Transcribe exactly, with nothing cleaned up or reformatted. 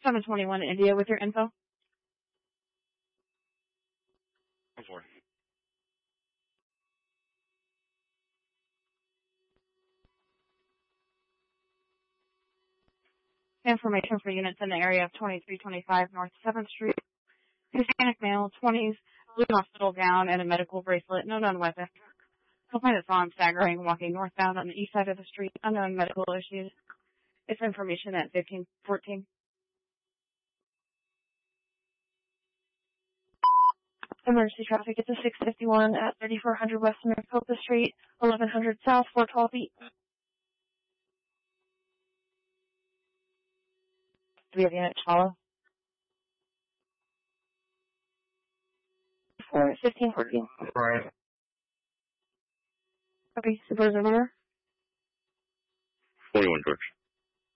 seven twenty-one India with your info. I'm sorry. Information for units in the area of twenty-three twenty-five North seventh Street. Hispanic male, twenties, blue hospital gown, and a medical bracelet, no known weapon. Complainant saw him staggering, walking northbound on the east side of the street, unknown medical issues. It's information at fifteen fourteen. Emergency traffic at the six fifty-one at thirty-four hundred West Maricopa Street, eleven hundred South, four twelve feet. Do we have unit follow? For fifteen fourteen. Right. Okay, supervisor number? forty-one, George.